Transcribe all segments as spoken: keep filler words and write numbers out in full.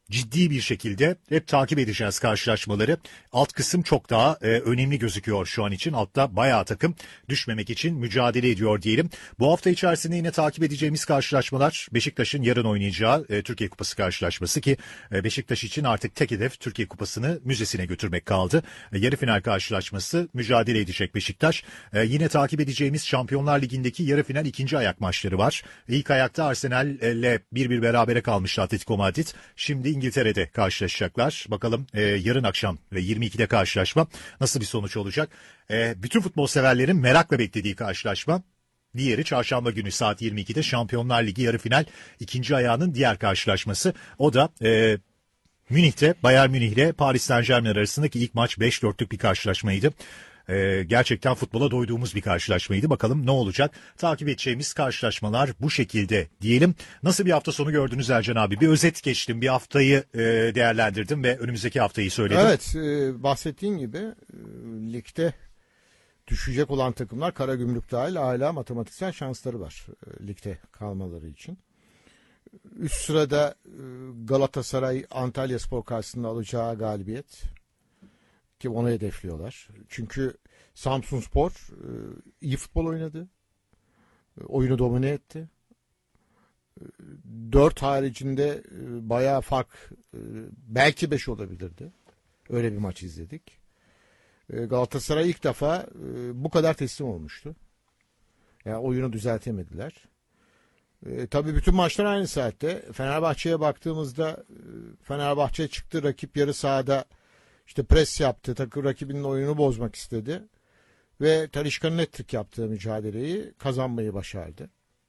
ciddi bir şekilde hep takip edeceğiz karşılaşmaları. Alt kısım çok daha e, önemli gözüküyor şu an için. Altta bayağı takım düşmemek için mücadele ediyor diyelim. Bu hafta içerisinde yine takip edeceğimiz karşılaşmalar Beşiktaş'ın yarın oynayacağı e, Türkiye Kupası karşılaşması ki e, Beşiktaş için artık tek hedef Türkiye Kupası'nı müzesine götürmek kaldı. E, yarı final karşılaşması mücadele edecek Beşiktaş. E, yine takip edeceğimiz Şampiyonlar Ligi'ndeki yarı final ikinci ayak maçları var. İlk ayakta Arsenal'le bir bir berabere kalmıştı Atletico Madrid. Şimdi İngiltere'de karşılaşacaklar. Bakalım e, yarın akşam ve yirmi ikide karşılaşma nasıl bir sonuç olacak? E, bütün futbol severlerin merakla beklediği karşılaşma. Diğeri çarşamba günü saat yirmi ikide Şampiyonlar Ligi yarı final ikinci ayağının diğer karşılaşması. O da e, Münih'te Bayern Münih ile Paris Saint-Germain arasındaki ilk maç beş dörtlük bir karşılaşmaydı. Ee, gerçekten futbola doyduğumuz bir karşılaşmaydı. Bakalım ne olacak? Takip edeceğimiz karşılaşmalar bu şekilde diyelim. Nasıl bir hafta sonu gördünüz Ercan abi? Bir özet geçtim. Bir haftayı e, değerlendirdim ve önümüzdeki haftayı söyledim. Evet, e, bahsettiğin gibi e, ligde düşecek olan takımlar Karagümrük dahil hala matematiksel şansları var e, ligde kalmaları için. Üst sırada e, Galatasaray Antalyaspor karşısında alacağı galibiyet ki onu hedefliyorlar. Çünkü Samsunspor e, iyi futbol oynadı. E, oyunu domine etti. E, dört haricinde e, bayağı fark e, belki beş olabilirdi. Öyle bir maç izledik. E, Galatasaray ilk defa e, bu kadar teslim olmuştu. Yani oyunu düzeltemediler. E, tabii bütün maçlar aynı saatte. Fenerbahçe'ye baktığımızda e, Fenerbahçe çıktı, rakip yarı sahada İşte pres yaptı, takım rakibinin oyununu bozmak istedi ve Talisca'nın hat-trick yaptığı mücadeleyi kazanmayı başardı.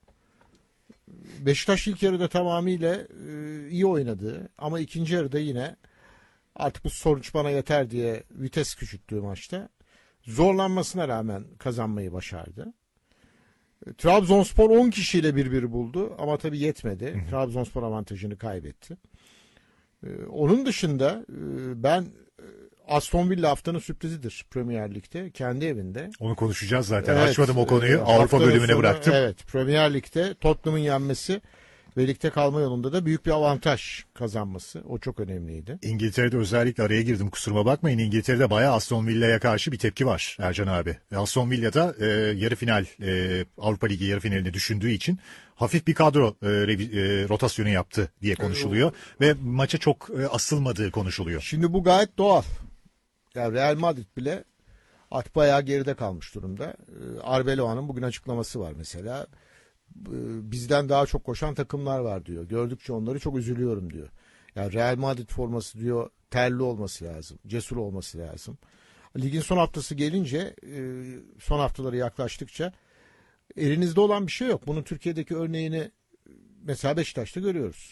Beşiktaş ilk yarıda tamamıyla e, iyi oynadı ama ikinci yarıda yine artık bu sonuç bana yeter diye vites küçülttüğü maçta zorlanmasına rağmen kazanmayı başardı. E, Trabzonspor on kişiyle bir bir buldu ama tabii yetmedi. Hı hı. Trabzonspor avantajını kaybetti. E, onun dışında e, ben Aston Villa haftanın sürprizidir Premier Lig'de. Kendi evinde. Onu konuşacağız zaten. Evet, Açmadım o konuyu. E, Avrupa bölümüne sonu, bıraktım. Evet. Premier Lig'de Tottenham'ın yenmesi ve ligde kalma yolunda da büyük bir avantaj kazanması. O çok önemliydi. İngiltere'de özellikle araya girdim, kusuruma bakmayın. İngiltere'de bayağı Aston Villa'ya karşı bir tepki var Ercan abi. Aston Villa'da e, yarı final e, Avrupa Ligi yarı finalini düşündüğü için hafif bir kadro e, e, rotasyonu yaptı diye konuşuluyor. Ve maça çok e, asılmadığı konuşuluyor. Şimdi bu gayet doğal. Yani Real Madrid bile artık bayağı geride kalmış durumda. Arbeloa'nın bugün açıklaması var mesela. Bizden daha çok koşan takımlar var diyor. Gördükçe onları çok üzülüyorum diyor. Yani Real Madrid forması diyor terli olması lazım. Cesur olması lazım. Ligin son haftası gelince, son haftaları yaklaştıkça elinizde olan bir şey yok. Bunun Türkiye'deki örneğini mesela Beşiktaş'ta görüyoruz.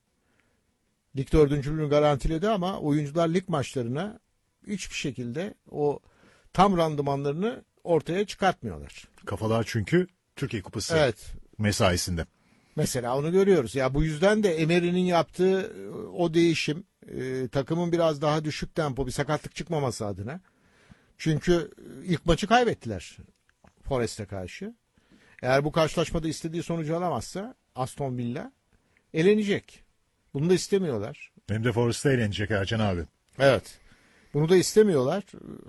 Lig dördüncülüğünü garantiledi ama oyuncular lig maçlarına hiçbir şekilde o tam randımanlarını ortaya çıkartmıyorlar. Kafalar çünkü Türkiye Kupası evet. mesaisinde. Mesela onu görüyoruz. Ya bu yüzden de Emery'nin yaptığı o değişim e, takımın biraz daha düşük tempo bir sakatlık çıkmaması adına. Çünkü ilk maçı kaybettiler Forest'e karşı. Eğer bu karşılaşmada istediği sonucu alamazsa Aston Villa elenecek. Bunu da istemiyorlar. Hem de Forest'e elenecek Ercan abi. Evet. Bunu da istemiyorlar.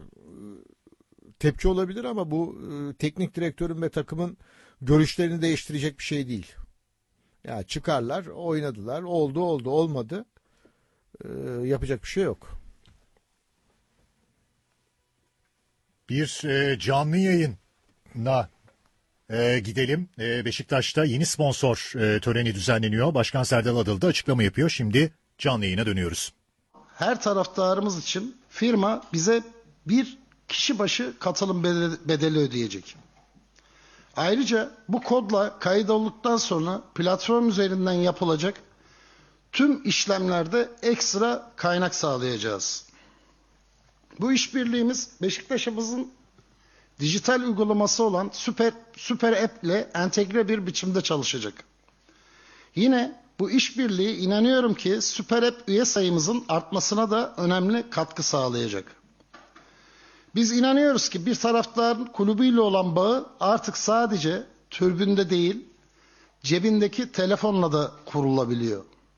Tepki olabilir ama bu teknik direktörün ve takımın görüşlerini değiştirecek bir şey değil. Ya çıkarlar, oynadılar, oldu oldu, olmadı. Ee, yapacak bir şey yok. Bir e, canlı yayına e, gidelim. E, Beşiktaş'ta yeni sponsor e, töreni düzenleniyor. Başkan Serdal Adalı da açıklama yapıyor. Şimdi canlı yayına dönüyoruz. Her taraftarımız için firma bize bir kişi başı katılım bedeli ödeyecek. Ayrıca bu kodla kayıt olduktan sonra platform üzerinden yapılacak tüm işlemlerde ekstra kaynak sağlayacağız. Bu işbirliğimiz Beşiktaş'ımızın dijital uygulaması olan Süper, Süper App ile entegre bir biçimde çalışacak. Yine bu işbirliği inanıyorum ki Süper App üye sayımızın artmasına da önemli katkı sağlayacak. Biz inanıyoruz ki bir taraftarın kulübüyle olan bağı artık sadece tribünde değil, cebindeki telefonla da kurulabiliyor.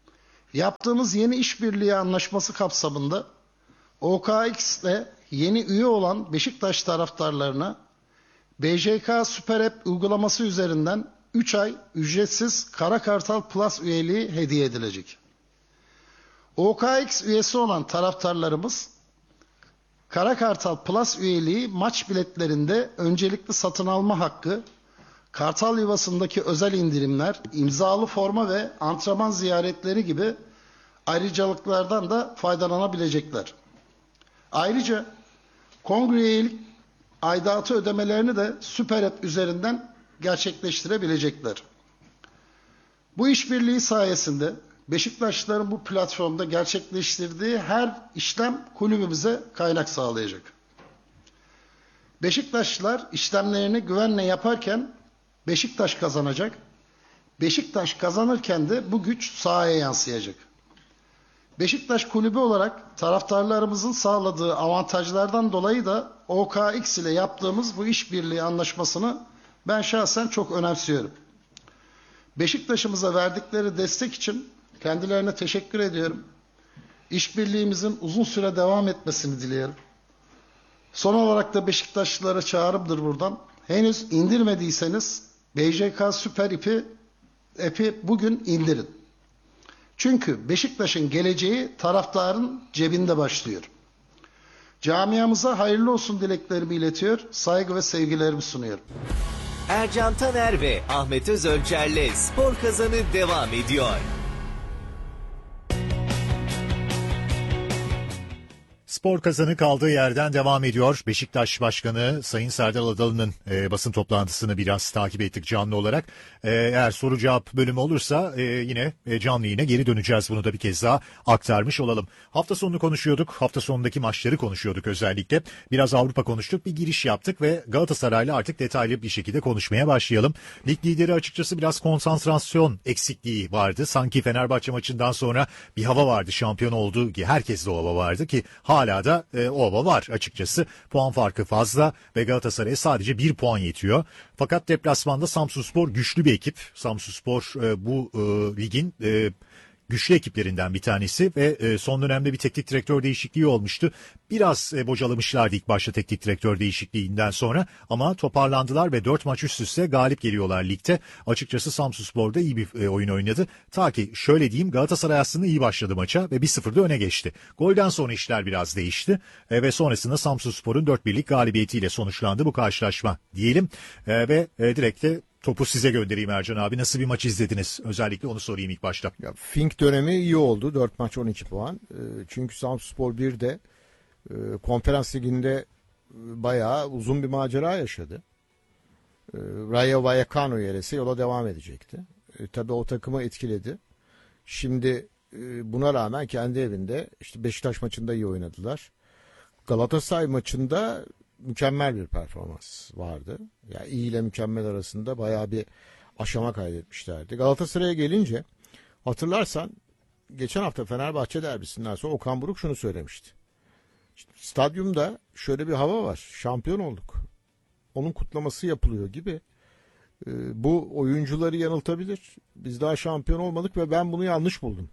Yaptığımız yeni işbirliği anlaşması kapsamında O K X ile yeni üye olan Beşiktaş taraftarlarına B J K Süper App uygulaması üzerinden üç ay ücretsiz Kara Kartal Plus üyeliği hediye edilecek. O K X üyesi olan taraftarlarımız Kara Kartal Plus üyeliği maç biletlerinde öncelikli satın alma hakkı, Kartal Yuvası'ndaki özel indirimler, imzalı forma ve antrenman ziyaretleri gibi ayrıcalıklardan da faydalanabilecekler. Ayrıca kongre üyelik aidatı ödemelerini de Süper App üzerinden gerçekleştirebilecekler. Bu işbirliği sayesinde Beşiktaşlıların bu platformda gerçekleştirdiği her işlem kulübümüze kaynak sağlayacak. Beşiktaşlılar işlemlerini güvenle yaparken Beşiktaş kazanacak. Beşiktaş kazanırken de bu güç sahaya yansıyacak. Beşiktaş kulübü olarak taraftarlarımızın sağladığı avantajlardan dolayı da O K X ile yaptığımız bu işbirliği anlaşmasını ben şahsen çok önemsiyorum. Beşiktaş'ımıza verdikleri destek için kendilerine teşekkür ediyorum. İşbirliğimizin uzun süre devam etmesini diliyorum. Son olarak da Beşiktaşlılara çağrımdır buradan. Henüz indirmediyseniz B J K Süper App'i, app'i bugün indirin. Çünkü Beşiktaş'ın geleceği taraftarın cebinde başlıyor. Camiamıza hayırlı olsun dileklerimi iletiyor, saygı ve sevgilerimi sunuyorum. Ercan Taner ve Ahmet Özölçer'le Spor Kazanı devam ediyor. Spor Kazanı kaldığı yerden devam ediyor. Beşiktaş Başkanı Sayın Serdar Adalı'nın e, basın toplantısını biraz takip ettik canlı olarak. E, eğer soru cevap bölümü olursa e, yine e, canlı yine geri döneceğiz. Bunu da bir kez daha aktarmış olalım. Hafta sonunu konuşuyorduk. Hafta sonundaki maçları konuşuyorduk özellikle. Biraz Avrupa konuştuk. Bir giriş yaptık ve Galatasaray'la artık detaylı bir şekilde konuşmaya başlayalım. Lig lideri açıkçası biraz konsantrasyon eksikliği vardı. Sanki Fenerbahçe maçından sonra bir hava vardı. Şampiyon oldu ki herkeste o hava vardı ki hala Hala da e, o hava var açıkçası. Puan farkı fazla ve Galatasaray'a sadece bir puan yetiyor. Fakat deplasmanda Samsunspor güçlü bir ekip. Samsunspor e, bu e, ligin e, güçlü ekiplerinden bir tanesi ve e, son dönemde bir teknik direktör değişikliği olmuştu. Biraz e, bocalamışlardı ilk başta teknik direktör değişikliğinden sonra ama toparlandılar ve dört maç üst üste galip geliyorlar ligde. Açıkçası Samsunspor da iyi bir e, oyun oynadı. Ta ki şöyle diyeyim, Galatasaray aslında iyi başladı maça ve bir sıfırda öne geçti. Golden sonra işler biraz değişti e, ve sonrasında Samsunspor'un dört birlik galibiyetiyle sonuçlandı bu karşılaşma diyelim e, ve e, direkt de topu size göndereyim Ercan abi. Nasıl bir maç izlediniz? Özellikle onu sorayım ilk başta. Ya, Fink dönemi iyi oldu. dört maç on iki puan. E, çünkü Samsunspor bir de e, Konferans Ligi'nde e, bayağı uzun bir macera yaşadı. E, Rayo Vallecano yeresi yola devam edecekti. E, tabii o takımı etkiledi. Şimdi e, buna rağmen kendi evinde işte Beşiktaş maçında iyi oynadılar. Galatasaray maçında mükemmel bir performans vardı. Yani iyi ile mükemmel arasında bayağı bir aşama kaydetmişlerdi. Galatasaray'a gelince hatırlarsan geçen hafta Fenerbahçe derbisinden sonra Okan Buruk şunu söylemişti. İşte stadyumda şöyle bir hava var. Şampiyon olduk. Onun kutlaması yapılıyor gibi. Ee, bu oyuncuları yanıltabilir. Biz daha şampiyon olmadık ve ben bunu yanlış buldum.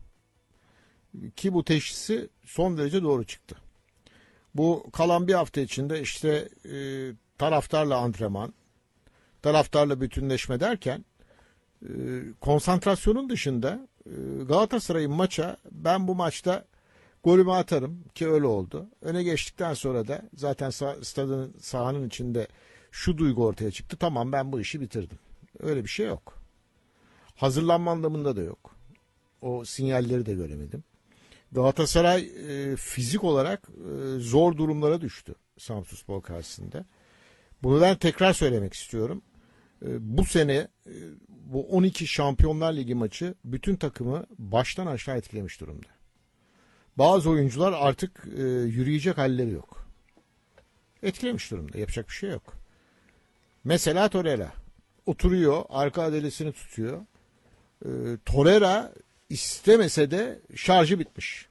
Ki bu teşhisi son derece doğru çıktı. Bu kalan bir hafta içinde işte e, taraftarla antrenman, taraftarla bütünleşme derken e, konsantrasyonun dışında e, Galatasaray'ın maça ben bu maçta golümü atarım ki öyle oldu. Öne geçtikten sonra da zaten sah- stadın sahanın içinde şu duygu ortaya çıktı. Tamam, ben bu işi bitirdim. Öyle bir şey yok. Hazırlanma anlamında da yok. O sinyalleri de göremedim. Galatasaray e, fizik olarak e, zor durumlara düştü Samsunspor karşısında. Bunu ben tekrar söylemek istiyorum. E, bu sene e, bu on iki Şampiyonlar Ligi maçı bütün takımı baştan aşağı etkilemiş durumda. Bazı oyuncular artık e, yürüyecek halleri yok. Etkilemiş durumda. Yapacak bir şey yok. Mesela Torreira. Oturuyor, arka adelesini tutuyor. E, Torreira istemese de şarjı bitmiş.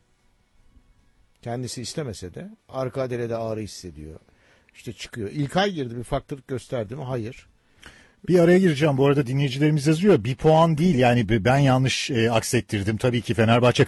Kendisi istemese de arka adelede ağrı hissediyor. İşte çıkıyor. İlkay girdi, bir farklılık gösterdi mi? Hayır. Bir araya gireceğim. Bu arada dinleyicilerimiz yazıyor. Bir puan değil yani ben yanlış e, aksettirdim. Tabii ki Fenerbahçe